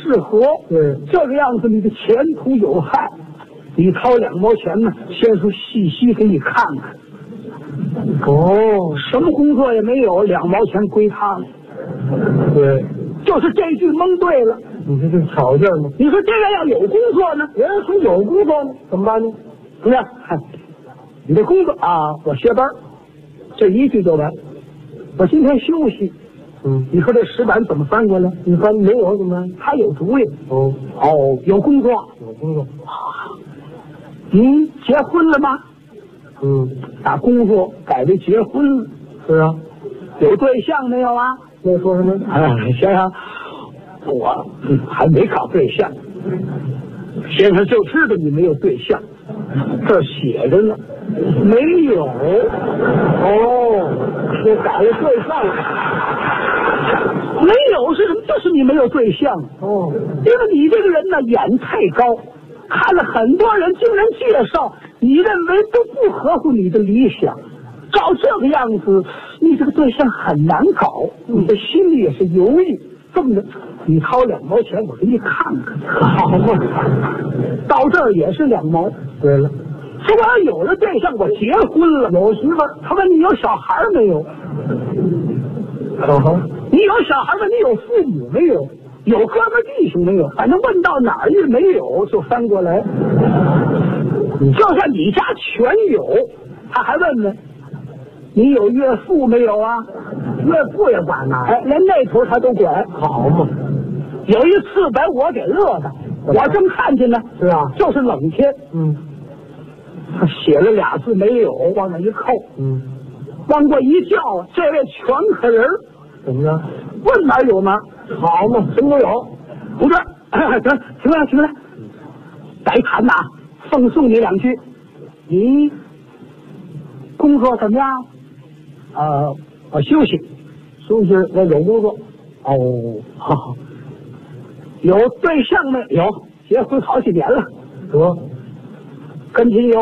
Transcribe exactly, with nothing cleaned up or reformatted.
适合。 对， 这个样子你的前途有害。你掏两毛钱呢，先说细细给你看看。 哦， 什么工作也没有，两毛钱归他了。 对， 就是这句蒙对了。 你说这巧劲吗？ 你说这个要有工作呢， 人家说有工作呢，怎么办呢？ 怎么样？你这工作啊，我歇班，这一句就完。我今天休息。 嗯， 你说这石板怎么翻过来？ 你翻没有怎么办？ 他有主意。 哦哦，有工作， 有工作。 你结婚了吗？ 嗯， 把工作改为结婚了。 是啊。 有对象没有啊？ 那说什么？ 哎，先生，我、嗯、还没搞对象。先生就知道你没有对象，这写着呢，没有。 哦，这改了对象了。 没有是什么？就是你没有对象。 哦， 因为你这个人呢，眼太高，看了很多人经人介绍，你认为都不合乎你的理想。照这个样子，你这个对象很难搞，你的心里也是犹豫。这么着，你掏两毛钱，我给你看看，好吗？到这儿也是两毛。 对了， 说我有了对象，我结婚了，有媳妇儿。他问你有小孩没有？ 哦， 你有小孩问你有父母没有？有哥们弟兄没有？反正问到哪儿一没有，就翻过来。就算你家全有，他还问呢。你有岳父没有啊？岳父也管呢，哎，连那头他都管， 好嘛。 有一次把我给乐的，我正看见呢。 是啊， 就是冷天。 嗯， 他写了俩字没有，往那一扣。 嗯， 往过一叫，这位全可人怎么着？ 问哪有吗？ 好嘛，什么都有。 不是，行，行了，行了，再谈呐，奉送你两句。你工作怎么样？呃，我休息， 休息。那有工作。 哦，好好。有对象没有？结婚好几年了。 得， 跟你有